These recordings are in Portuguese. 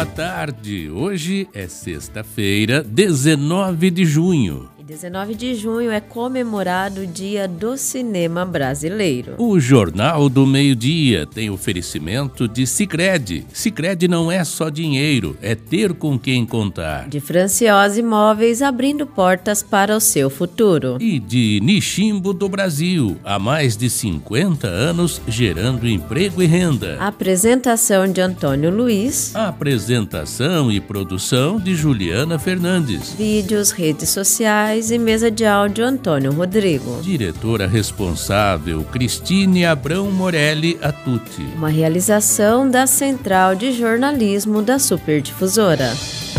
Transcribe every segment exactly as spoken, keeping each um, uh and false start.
tarde. Hoje é sexta-feira, dezenove de junho. dezenove de junho é comemorado o Dia do Cinema Brasileiro. O Jornal do Meio-Dia tem oferecimento de Sicredi. Sicredi não é só dinheiro, é ter com quem contar. De Franciosa Imóveis, abrindo portas para o seu futuro. E de Nishimbo do Brasil, há mais de cinquenta anos gerando emprego e renda. Apresentação de Antônio Luiz. Apresentação e produção de Juliana Fernandes. Vídeos, redes sociais e mesa de áudio Antônio Rodrigo. Diretora responsável Cristine Abrão Morelli Atuti. Uma realização da Central de Jornalismo da Superdifusora.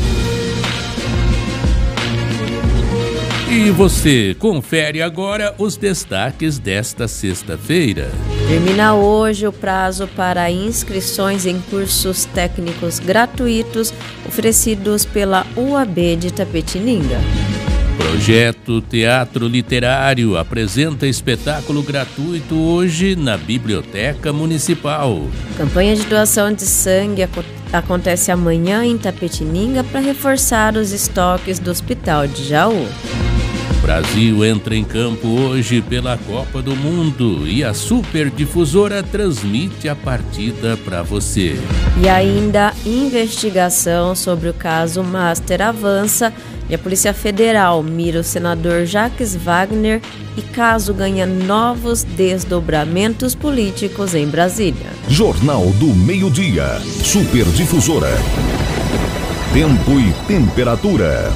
E você confere agora os destaques desta sexta-feira. Termina hoje o prazo para inscrições em cursos técnicos gratuitos oferecidos pela U A B de Itapetininga. Projeto Teatro Literário apresenta espetáculo gratuito hoje na Biblioteca Municipal. Campanha de doação de sangue acontece amanhã em Itapetininga para reforçar os estoques do Hospital de Jaú. Brasil entra em campo hoje pela Copa do Mundo e a Superdifusora transmite a partida para você. E ainda, investigação sobre o caso Master avança e a Polícia Federal mira o senador Jacques Wagner e caso ganha novos desdobramentos políticos em Brasília. Jornal do Meio-Dia, Superdifusora. Tempo e temperatura.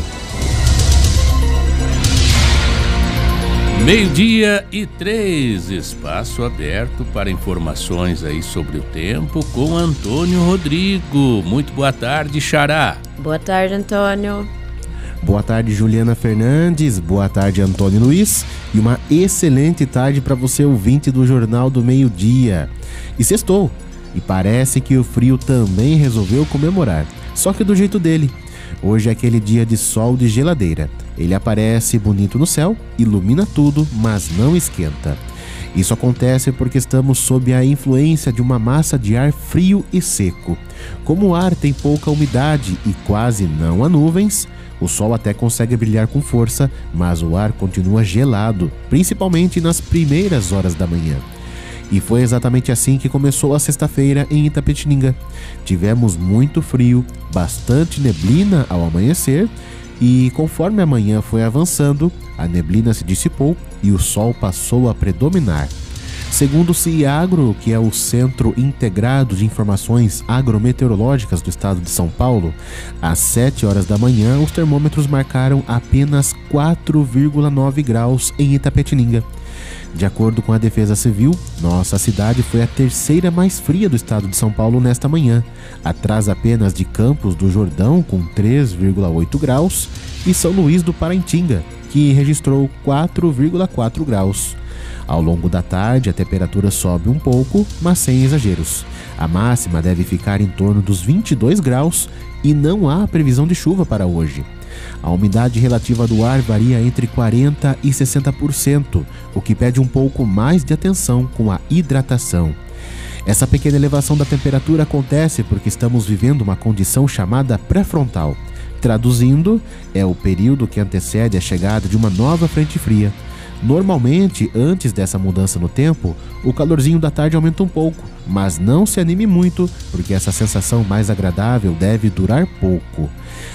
Meio-dia e três, espaço aberto para informações aí sobre o tempo com Antônio Rodrigo. Muito boa tarde, Xará. Boa tarde, Antônio. Boa tarde, Juliana Fernandes. Boa tarde, Antônio Luiz. E uma excelente tarde para você, ouvinte do Jornal do Meio-Dia. E sextou. E parece que o frio também resolveu comemorar. Só que do jeito dele. Hoje é aquele dia de sol de geladeira. Ele aparece bonito no céu, ilumina tudo, mas não esquenta. Isso acontece porque estamos sob a influência de uma massa de ar frio e seco. Como o ar tem pouca umidade e quase não há nuvens, o sol até consegue brilhar com força, mas o ar continua gelado, principalmente nas primeiras horas da manhã. E foi exatamente assim que começou a sexta-feira em Itapetininga. Tivemos muito frio, bastante neblina ao amanhecer e conforme a manhã foi avançando, a neblina se dissipou e o sol passou a predominar. Segundo o CIAGRO, que é o Centro Integrado de Informações Agrometeorológicas do estado de São Paulo, às sete horas da manhã os termômetros marcaram apenas quatro vírgula nove graus em Itapetininga. De acordo com a Defesa Civil, nossa cidade foi a terceira mais fria do estado de São Paulo nesta manhã, atrás apenas de Campos do Jordão, com três vírgula oito graus, e São Luís do Parentinga, que registrou quatro vírgula quatro graus. Ao longo da tarde, a temperatura sobe um pouco, mas sem exageros. A máxima deve ficar em torno dos vinte e dois graus e não há previsão de chuva para hoje. A umidade relativa do ar varia entre quarenta por cento e sessenta por cento, o que pede um pouco mais de atenção com a hidratação. Essa pequena elevação da temperatura acontece porque estamos vivendo uma condição chamada pré-frontal. Traduzindo, é o período que antecede a chegada de uma nova frente fria. Normalmente, antes dessa mudança no tempo, o calorzinho da tarde aumenta um pouco, mas não se anime muito, porque essa sensação mais agradável deve durar pouco.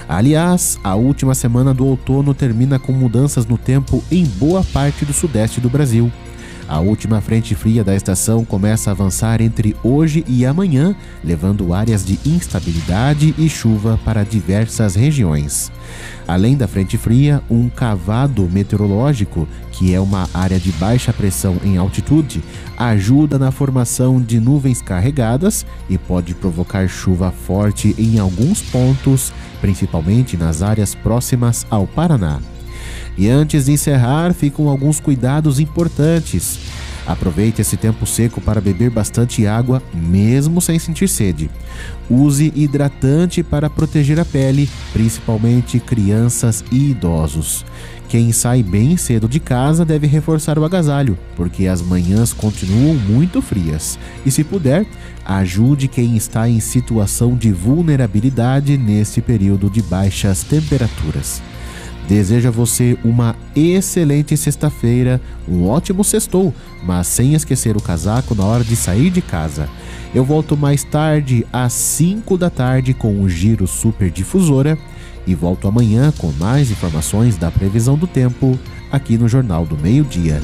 Aliás, a última semana do outono termina com mudanças no tempo em boa parte do sudeste do Brasil. A última frente fria da estação começa a avançar entre hoje e amanhã, levando áreas de instabilidade e chuva para diversas regiões. Além da frente fria, um cavado meteorológico, que é uma área de baixa pressão em altitude, ajuda na formação de nuvens carregadas e pode provocar chuva forte em alguns pontos, principalmente nas áreas próximas ao Paraná. E antes de encerrar, ficam alguns cuidados importantes. Aproveite esse tempo seco para beber bastante água, mesmo sem sentir sede. Use hidratante para proteger a pele, principalmente crianças e idosos. Quem sai bem cedo de casa deve reforçar o agasalho, porque as manhãs continuam muito frias. E se puder, ajude quem está em situação de vulnerabilidade nesse período de baixas temperaturas. Desejo a você uma excelente sexta-feira, um ótimo sextou, mas sem esquecer o casaco na hora de sair de casa. Eu volto mais tarde, às cinco da tarde, com o Giro Super Difusora. E volto amanhã com mais informações da previsão do tempo aqui no Jornal do Meio-Dia.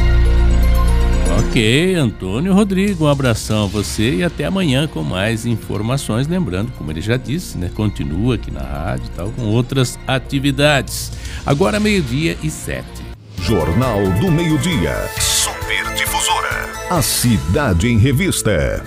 Ok, Antônio Rodrigo, um abração a você e até amanhã com mais informações. Lembrando, como ele já disse, né, continua aqui na rádio e tal, com outras atividades. Agora meio-dia e sete. Jornal do Meio-Dia. Super Difusora. A Cidade em Revista.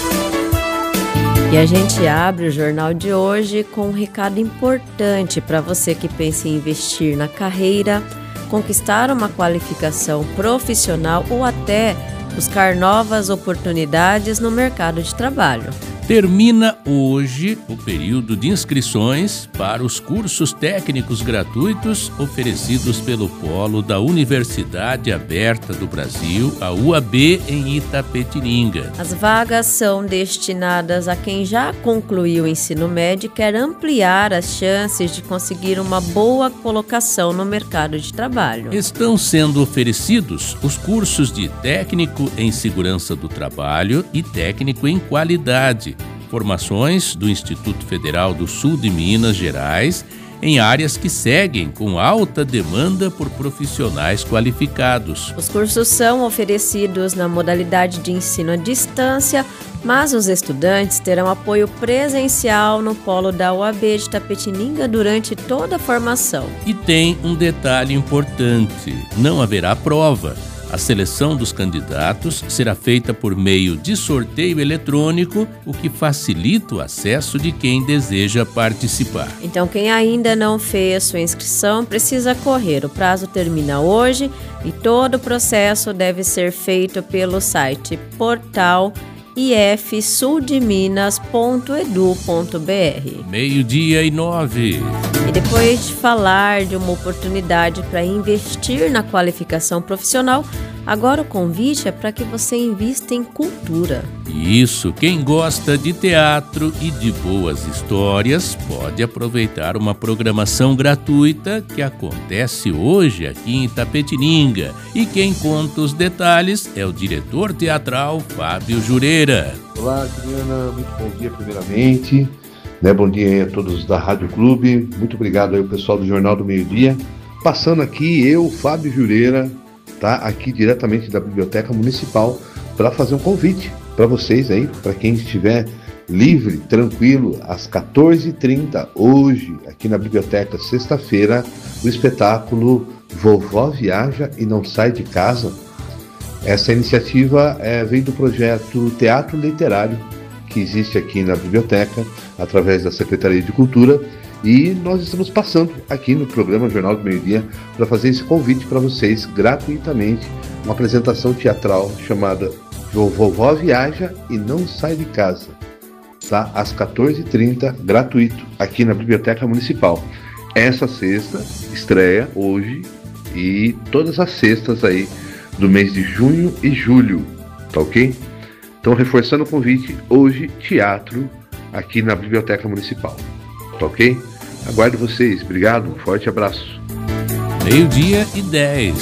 E a gente abre o jornal de hoje com um recado importante para você que pensa em investir na carreira, conquistar uma qualificação profissional ou até buscar novas oportunidades no mercado de trabalho. Termina hoje o período de inscrições para os cursos técnicos gratuitos oferecidos pelo Polo da Universidade Aberta do Brasil, a U A B, em Itapetininga. As vagas são destinadas a quem já concluiu o ensino médio e quer ampliar as chances de conseguir uma boa colocação no mercado de trabalho. Estão sendo oferecidos os cursos de técnico em segurança do trabalho e técnico em qualidade. Formações do Instituto Federal do Sul de Minas Gerais em áreas que seguem com alta demanda por profissionais qualificados. Os cursos são oferecidos na modalidade de ensino à distância, mas os estudantes terão apoio presencial no polo da U A B de Itapetininga durante toda a formação. E tem um detalhe importante: não haverá prova. A seleção dos candidatos será feita por meio de sorteio eletrônico, o que facilita o acesso de quem deseja participar. Então, quem ainda não fez sua inscrição precisa correr. O prazo termina hoje e todo o processo deve ser feito pelo site portal i f sul de minas ponto edu ponto b r. Meio-dia e nove. E depois de falar de uma oportunidade para investir na qualificação profissional, agora o convite é para que você invista em cultura. Isso, quem gosta de teatro e de boas histórias pode aproveitar uma programação gratuita que acontece hoje aqui em Itapetininga. E quem conta os detalhes é o diretor teatral Fábio Jureira. Olá, Juliana, muito bom dia primeiramente. Né, bom dia aí a todos da Rádio Clube, muito obrigado aí ao pessoal do Jornal do Meio-Dia. Passando aqui, eu, Fábio Jureira, tá, aqui diretamente da Biblioteca Municipal, para fazer um convite para vocês aí, para quem estiver livre, tranquilo, às quatorze e trinta, hoje, aqui na Biblioteca, sexta-feira, o espetáculo Vovó Viaja e Não Sai de Casa. Essa iniciativa é, vem do projeto Teatro Literário, que existe aqui na biblioteca, através da Secretaria de Cultura, e nós estamos passando aqui no programa Jornal do Meio-Dia para fazer esse convite para vocês gratuitamente, uma apresentação teatral chamada Vovó Viaja e Não Sai de Casa, tá? Às quatorze e trinta, gratuito, aqui na Biblioteca Municipal. Essa sexta estreia hoje e todas as sextas aí do mês de junho e julho, tá ok? Então, reforçando o convite, hoje, teatro, aqui na Biblioteca Municipal. Tá ok? Aguardo vocês. Obrigado, um forte abraço. Meio-dia e dez.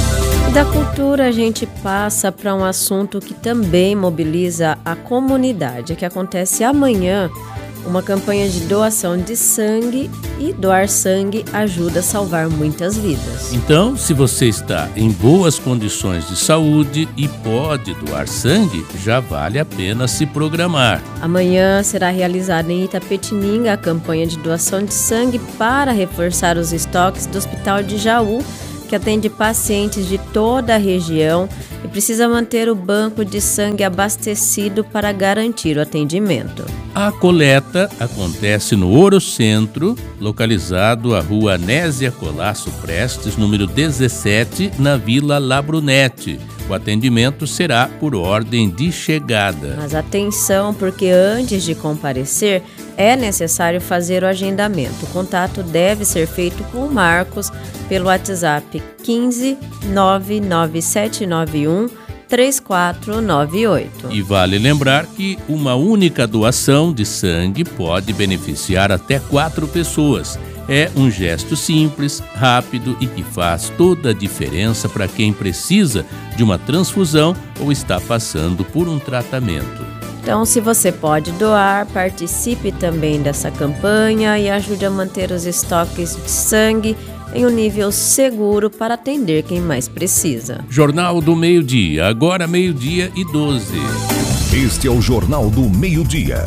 E da cultura a gente passa para um assunto que também mobiliza a comunidade, que acontece amanhã, uma campanha de doação de sangue, e doar sangue ajuda a salvar muitas vidas. Então, se você está em boas condições de saúde e pode doar sangue, já vale a pena se programar. Amanhã será realizada em Itapetininga a campanha de doação de sangue para reforçar os estoques do Hospital de Jaú, que atende pacientes de toda a região e precisa manter o banco de sangue abastecido para garantir o atendimento. A coleta acontece no Orocentro, localizado à rua Nésia Colasso Prestes, número dezessete, na Vila Labrunete. O atendimento será por ordem de chegada. Mas atenção, porque antes de comparecer, é necessário fazer o agendamento. O contato deve ser feito com o Marcos pelo WhatsApp quinze nove nove sete nove um três quatro nove oito. E vale lembrar que uma única doação de sangue pode beneficiar até quatro pessoas. É um gesto simples, rápido e que faz toda a diferença para quem precisa de uma transfusão ou está passando por um tratamento. Então, se você pode doar, participe também dessa campanha e ajude a manter os estoques de sangue em um nível seguro para atender quem mais precisa. Jornal do Meio-Dia, agora meio-dia e doze. Este é o Jornal do Meio-Dia.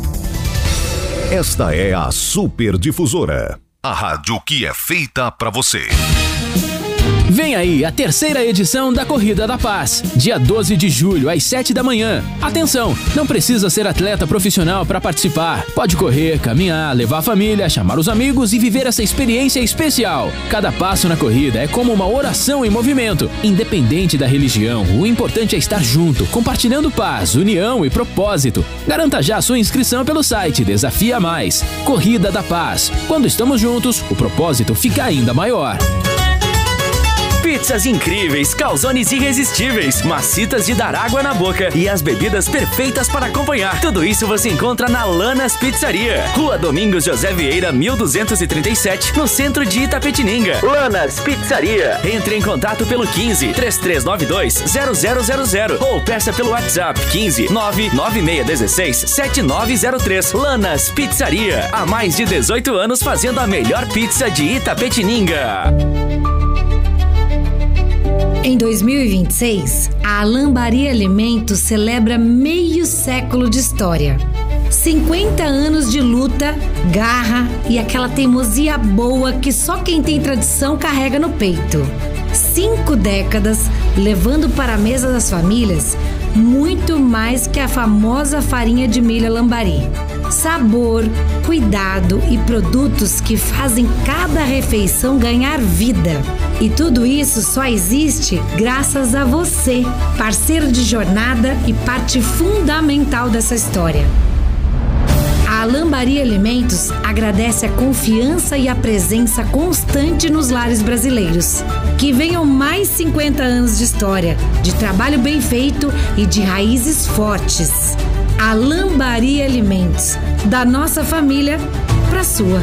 Esta é a Super Difusora, a rádio que é feita para você. Vem aí a terceira edição da Corrida da Paz, dia doze de julho, às sete da manhã. Atenção, não precisa ser atleta profissional para participar. Pode correr, caminhar, levar a família, chamar os amigos e viver essa experiência especial. Cada passo na corrida é como uma oração em movimento. Independente da religião, o importante é estar junto, compartilhando paz, união e propósito. Garanta já sua inscrição pelo site Desafia Mais. Corrida da Paz. Quando estamos juntos, o propósito fica ainda maior. Pizzas incríveis, calzones irresistíveis, macitas de dar água na boca e as bebidas perfeitas para acompanhar. Tudo isso você encontra na Lanas Pizzaria. Rua Domingos José Vieira, mil duzentos e trinta e sete, no centro de Itapetininga. Lanas Pizzaria. Entre em contato pelo quinze, três três nove dois, zero zero zero zero ou peça pelo WhatsApp quinze, nove nove seis um seis, sete nove zero três. Lanas Pizzaria. Há mais de dezoito anos fazendo a melhor pizza de Itapetininga. Em dois mil e vinte e seis, a Lambari Alimentos celebra meio século de história. cinquenta anos de luta, garra e aquela teimosia boa que só quem tem tradição carrega no peito. Cinco décadas levando para a mesa das famílias muito mais que a famosa farinha de milho Lambari. Sabor, cuidado e produtos que fazem cada refeição ganhar vida. E tudo isso só existe graças a você, parceiro de jornada e parte fundamental dessa história. A Lambari Alimentos agradece a confiança e a presença constante nos lares brasileiros. Que venham mais cinquenta anos de história, de trabalho bem feito e de raízes fortes. A Lambari Alimentos, da nossa família para a sua.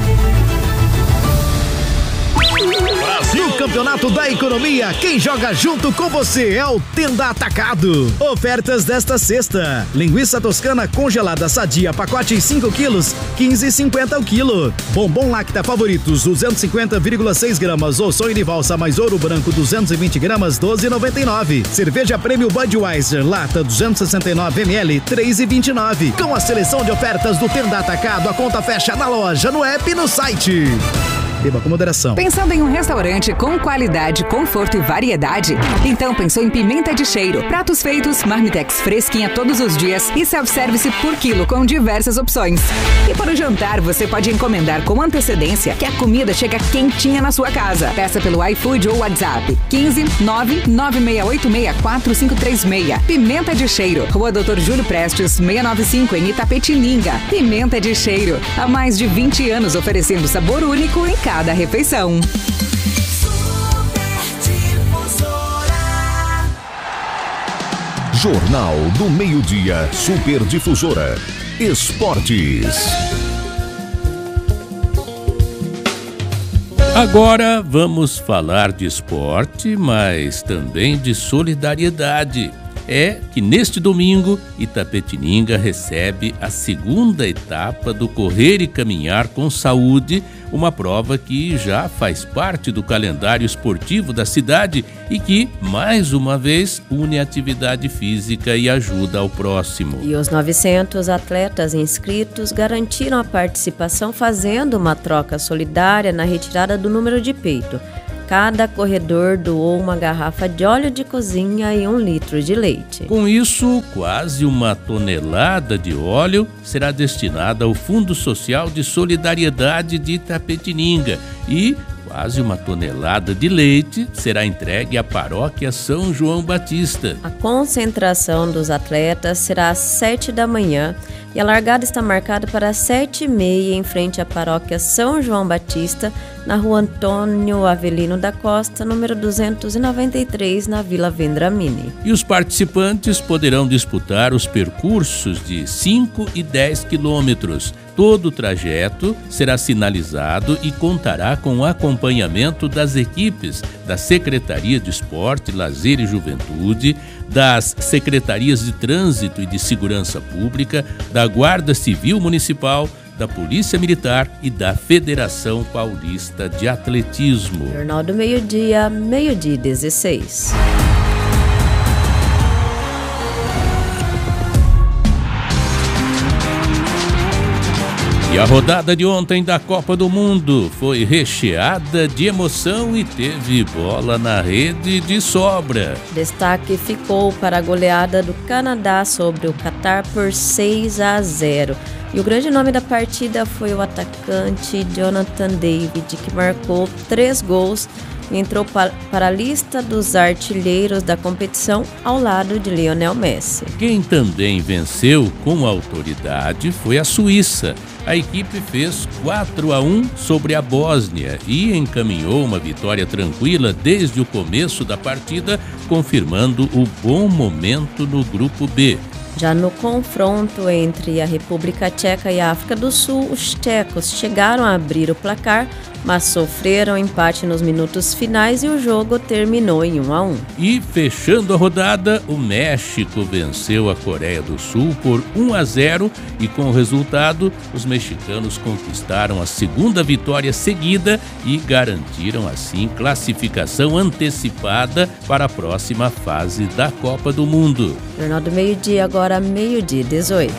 No Campeonato da Economia, quem joga junto com você é o Tenda Atacado. Ofertas desta sexta: linguiça toscana congelada sadia, pacote cinco quilos, quinze e cinquenta o quilo. Bombom Lacta Favoritos, duzentos e cinquenta vírgula seis gramas ou sonho de valsa mais ouro branco, duzentos e vinte gramas, doze e noventa e nove. Cerveja Prêmio Budweiser, lata duzentos e sessenta e nove mililitros, três e vinte e nove. Com a seleção de ofertas do Tenda Atacado, a conta fecha na loja, no app e no site. Beba com moderação. Pensando em um restaurante com qualidade, conforto e variedade? Então pensou em Pimenta de Cheiro. Pratos feitos, marmitex fresquinha todos os dias e self-service por quilo com diversas opções. E para o jantar, você pode encomendar com antecedência que a comida chega quentinha na sua casa. Peça pelo iFood ou WhatsApp quinze, nove nove seis oito seis quatro cinco três seis. Pimenta de Cheiro. Rua doutor Júlio Prestes, seiscentos e noventa e cinco, em Itapetininga. Pimenta de Cheiro. Há mais de vinte anos oferecendo sabor único em cada refeição. Jornal do Meio-Dia, Super Difusora. Esportes. Agora vamos falar de esporte, mas também de solidariedade. É que neste domingo, Itapetininga recebe a segunda etapa do Correr e Caminhar com Saúde, uma prova que já faz parte do calendário esportivo da cidade e que, mais uma vez, une atividade física e ajuda ao próximo. E os novecentos atletas inscritos garantiram a participação fazendo uma troca solidária na retirada do número de peito. Cada corredor doou uma garrafa de óleo de cozinha e um litro de leite. Com isso, quase uma tonelada de óleo será destinada ao Fundo Social de Solidariedade de Itapetininga e quase uma tonelada de leite será entregue à paróquia São João Batista. A concentração dos atletas será às sete da manhã e a largada está marcada para as sete e meia em frente à paróquia São João Batista, na rua Antônio Avelino da Costa, número duzentos e noventa e três, na Vila Vendramini. E os participantes poderão disputar os percursos de cinco e dez quilômetros. Todo o trajeto será sinalizado e contará com o acompanhamento das equipes da Secretaria de Esporte, Lazer e Juventude, das Secretarias de Trânsito e de Segurança Pública, da Guarda Civil Municipal, da Polícia Militar e da Federação Paulista de Atletismo. Jornal do Meio-Dia, meio-dia e dezesseis. E a rodada de ontem da Copa do Mundo foi recheada de emoção e teve bola na rede de sobra. Destaque ficou para a goleada do Canadá sobre o Catar por seis a zero. E o grande nome da partida foi o atacante Jonathan David, que marcou três gols e entrou para a lista dos artilheiros da competição ao lado de Lionel Messi. Quem também venceu com autoridade foi a Suíça. A equipe fez quatro a um sobre a Bósnia e encaminhou uma vitória tranquila desde o começo da partida, confirmando o bom momento no Grupo B. Já no confronto entre a República Tcheca e a África do Sul, os tchecos chegaram a abrir o placar, mas sofreram empate nos minutos finais e o jogo terminou em um a um. E fechando a rodada, o México venceu a Coreia do Sul por um a zero e com o resultado, os mexicanos conquistaram a segunda vitória seguida e garantiram assim classificação antecipada para a próxima fase da Copa do Mundo. Jornal do Meio-Dia, agora meio-dia e dezoito.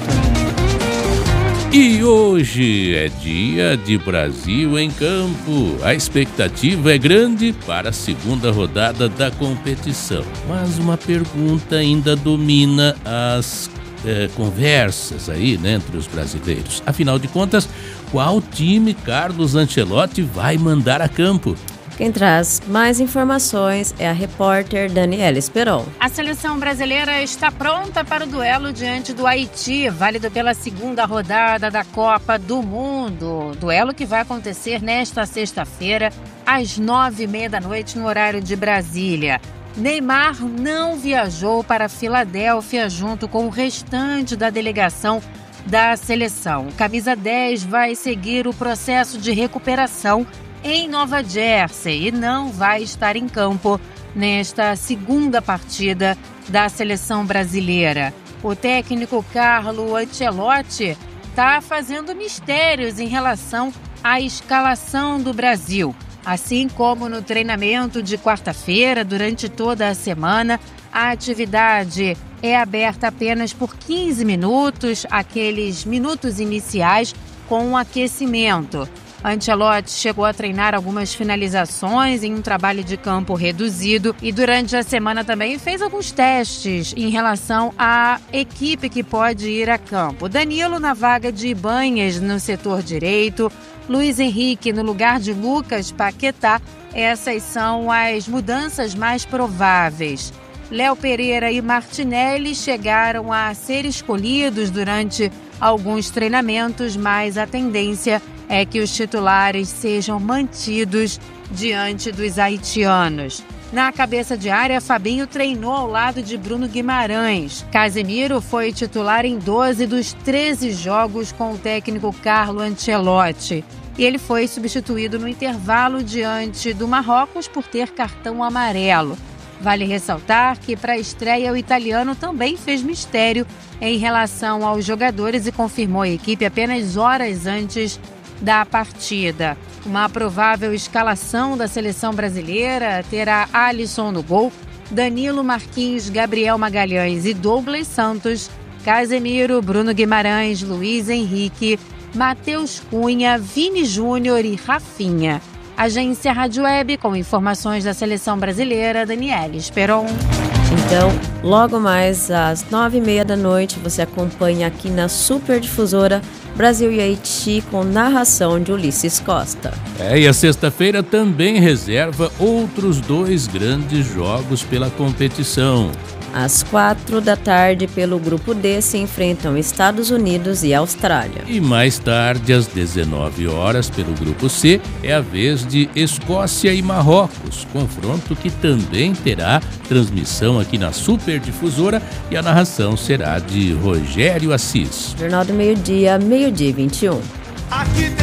E hoje é dia de Brasil em campo. A expectativa é grande para a segunda rodada da competição. Mas uma pergunta ainda domina as é, conversas aí, né, entre os brasileiros. Afinal de contas, qual time Carlos Ancelotti vai mandar a campo? Quem traz mais informações é a repórter Daniela Esperon. A seleção brasileira está pronta para o duelo diante do Haiti, válido pela segunda rodada da Copa do Mundo. Duelo que vai acontecer nesta sexta-feira, às nove e meia da noite, no horário de Brasília. Neymar não viajou para a Filadélfia junto com o restante da delegação da seleção. O camisa dez vai seguir o processo de recuperação em Nova Jersey e não vai estar em campo nesta segunda partida da seleção brasileira. O técnico Carlo Ancelotti está fazendo mistérios em relação à escalação do Brasil. Assim como no treinamento de quarta-feira, durante toda a semana, a atividade é aberta apenas por quinze minutos, aqueles minutos iniciais com um aquecimento. Ancelotti chegou a treinar algumas finalizações em um trabalho de campo reduzido e durante a semana também fez alguns testes em relação à equipe que pode ir a campo. Danilo na vaga de Ibanhas no setor direito, Luiz Henrique no lugar de Lucas Paquetá. Essas são as mudanças mais prováveis. Léo Pereira e Martinelli chegaram a ser escolhidos durante alguns treinamentos, mas a tendência é que os titulares sejam mantidos diante dos haitianos. Na cabeça de área, Fabinho treinou ao lado de Bruno Guimarães. Casemiro foi titular em doze dos treze jogos com o técnico Carlo Ancelotti. E ele foi substituído no intervalo diante do Marrocos por ter cartão amarelo. Vale ressaltar que para a estreia o italiano também fez mistério em relação aos jogadores e confirmou a equipe apenas horas antes da partida. Uma provável escalação da seleção brasileira terá Alisson no gol, Danilo, Marquinhos, Gabriel Magalhães e Douglas Santos, Casemiro, Bruno Guimarães, Luiz Henrique, Matheus Cunha, Vini Júnior e Rafinha. Agência Rádio Web, com informações da seleção brasileira, Daniela Esperon. Então, logo mais às nove e meia da noite, você acompanha aqui na Super Difusora Brasil e Haiti, com narração de Ulisses Costa. É, e a sexta-feira também reserva outros dois grandes jogos pela competição. Às quatro da tarde, pelo Grupo D, se enfrentam Estados Unidos e Austrália. E mais tarde, às dezenove horas, pelo Grupo C, é a vez de Escócia e Marrocos, confronto que também terá transmissão aqui na Super Difusora, e a narração será de Rogério Assis. Jornal do Meio-Dia, meio-dia e vinte e um.